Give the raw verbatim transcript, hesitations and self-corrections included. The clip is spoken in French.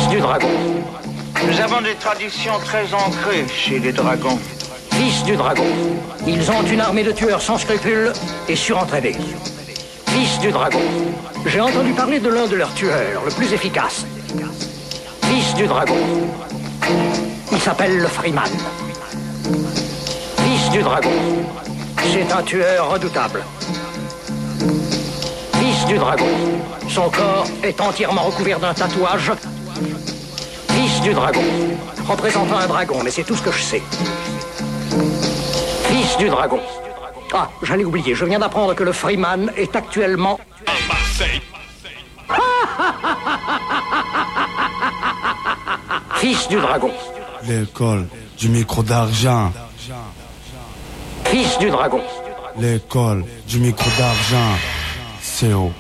Fils du dragon. Nous avons des traditions très ancrées chez les dragons. Fils du dragon. Ils ont une armée de tueurs sans scrupules et surentraînés. Fils du dragon. J'ai entendu parler de l'un de leurs tueurs, le plus efficace. Fils du dragon. Il s'appelle le Freeman. Fils du dragon. C'est un tueur redoutable. Fils du dragon. Son corps est entièrement recouvert d'un tatouage. Fils du dragon. Représentant un dragon, mais c'est tout ce que je sais. Fils du dragon. Ah, j'allais oublier, je viens d'apprendre que le Freeman est actuellement... À Marseille. Fils du dragon. L'école du micro d'argent. Fils du dragon. L'école du micro d'argent. C O